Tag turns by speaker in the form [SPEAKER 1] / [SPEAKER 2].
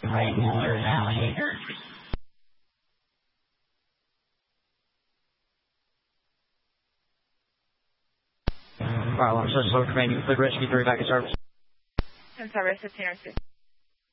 [SPEAKER 1] Right now, there's alligators. Fire alarm system, load command, you complete rescue 3 back in service.
[SPEAKER 2] I'm sorry, 1506.